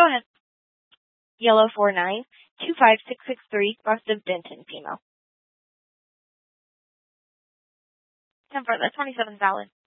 Go ahead. Yellow 49-25663, west of Denton, female. Confirm, that's 27 valid.